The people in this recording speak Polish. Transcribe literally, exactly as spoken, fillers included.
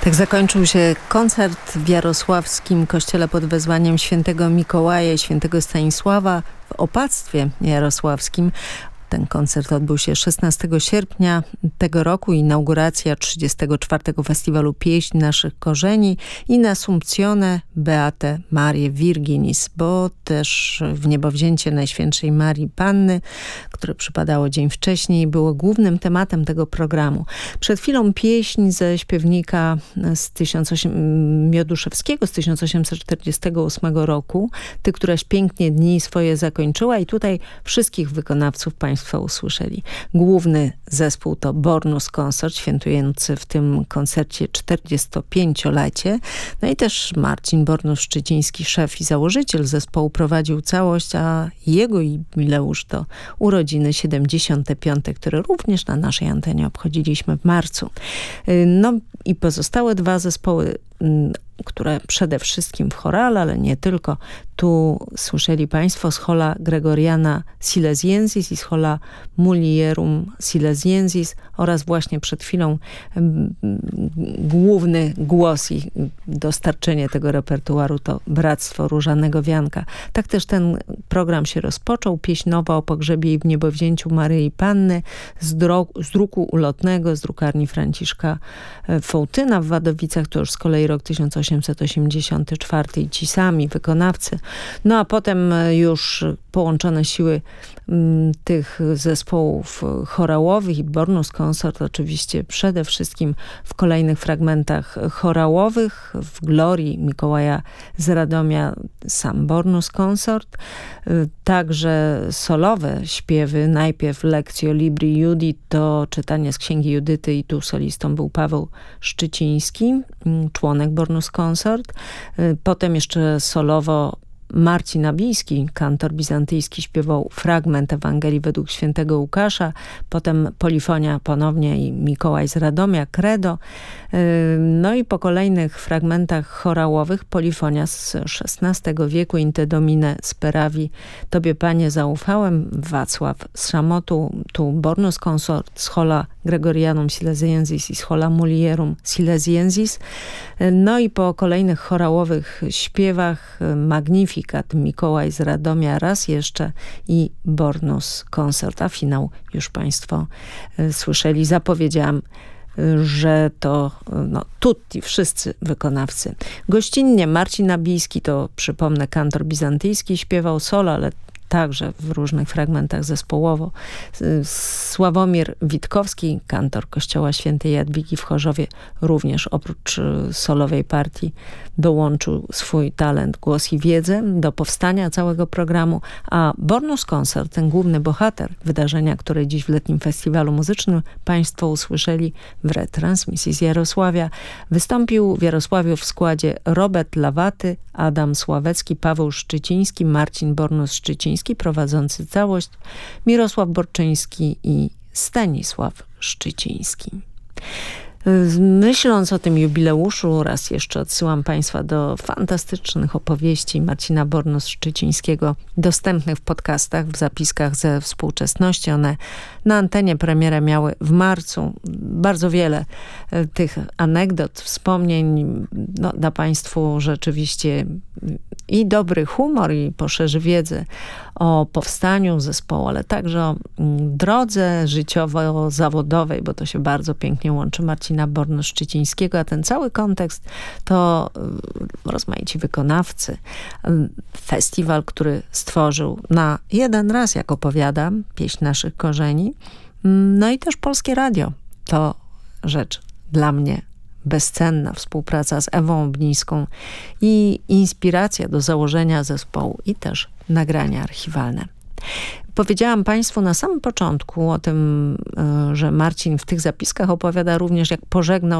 Tak zakończył się koncert w jarosławskim kościele pod wezwaniem świętego Mikołaja i świętego Stanisława w Opactwie Jarosławskim. Ten koncert odbył się szesnastego sierpnia tego roku, inauguracja trzydziestego czwartego Festiwalu Pieśń Naszych Korzeni in Assumptione Beate Mariae Virginis, bo też wniebowzięcie Najświętszej Marii Panny, które przypadało dzień wcześniej, było głównym tematem tego programu. Przed chwilą pieśń ze śpiewnika z tysiąc osiemset Mioduszewskiego z tysiąc osiemset czterdziestego ósmego roku, Ty, któraś pięknie dni swoje zakończyła, i tutaj wszystkich wykonawców Państwo usłyszeli. Główny zespół to Bornus Consort, świętujący w tym koncercie czterdziestopięciolecie. No i też Marcin Bornus-Szczyciński, szef i założyciel zespołu, prowadził całość, a jego jubileusz to urodziny siedemdziesiąte piąte, które również na naszej antenie obchodziliśmy w marcu. No i pozostałe dwa zespoły, które przede wszystkim w chorale, ale nie tylko. Tu słyszeli Państwo Schola Gregoriana Silesiensis i Schola Mulierum Silesiensis oraz właśnie przed chwilą główny głos i dostarczenie tego repertuaru to Bractwo Różanego Wianka. Tak też ten program się rozpoczął. Pieśń nowa o pogrzebie i wniebowzięciu Maryi Panny z, z druku ulotnego, z drukarni Franciszka Fołtyna w Wadowicach. To już z kolei rok tysiąc osiemset osiemdziesiąty czwarty i ci sami wykonawcy. No a potem już połączone siły m, tych zespołów chorałowych i Bornus Consort oczywiście przede wszystkim w kolejnych fragmentach chorałowych. W Glorii Mikołaja z Radomia sam Bornus Consort. Także solowe śpiewy. Najpierw Lectio Libri Judit, to czytanie z Księgi Judyty, i tu solistą był Paweł Szczyciński, członek Bornus Consort. Potem jeszcze solowo Marcin Nabijski, kantor bizantyjski, śpiewał fragment Ewangelii według świętego Łukasza, potem polifonia ponownie i Mikołaj z Radomia, Credo. No i po kolejnych fragmentach chorałowych polifonia z szesnastego wieku, In te Domine speravi, Tobie Panie zaufałem, Wacław z Szamotu, tu Bornus Consort, Schola Gregorianum Silesiensis i Schola Mulierum Silesiensis. No i po kolejnych chorałowych śpiewach Magnificat, Mikołaj z Radomia raz jeszcze i Bornus Consort, a finał już Państwo słyszeli. Zapowiedziałam, że to no, tutti, wszyscy wykonawcy. Gościnnie Marcin Nabijski, to przypomnę kantor bizantyjski, śpiewał solo, ale także w różnych fragmentach zespołowo. Sławomir Witkowski, kantor Kościoła Świętej Jadwigi w Chorzowie, również oprócz solowej partii dołączył swój talent, głos i wiedzę do powstania całego programu, a Bornus Consort, ten główny bohater wydarzenia, które dziś w letnim festiwalu muzycznym Państwo usłyszeli w retransmisji z Jarosławia, wystąpił w Jarosławiu w składzie Robert Lawaty, Adam Sławecki, Paweł Szczyciński, Marcin Bornus-Szczyciński, prowadzący całość, Mirosław Borczyński i Stanisław Szczyciński. Myśląc o tym jubileuszu, raz jeszcze odsyłam Państwa do fantastycznych opowieści Marcina Bornus-Szczycińskiego, dostępnych w podcastach, w zapiskach ze współczesności. One na antenie premierę miały w marcu. Bardzo wiele tych anegdot, wspomnień no, da Państwu rzeczywiście i dobry humor, i poszerzy wiedzę o powstaniu zespołu, ale także o drodze życiowo-zawodowej, bo to się bardzo pięknie łączy, Marcina Bornus-Szczycińskiego, a ten cały kontekst to rozmaici wykonawcy. Festiwal, który stworzył na jeden raz, jak opowiadam, Pieśń Naszych Korzeni. No i też Polskie Radio. To rzecz dla mnie bezcenna. Współpraca z Ewą Obnińską i inspiracja do założenia zespołu i też nagrania archiwalne. Powiedziałam Państwu na samym początku o tym, że Marcin w tych zapiskach opowiada również, jak pożegnał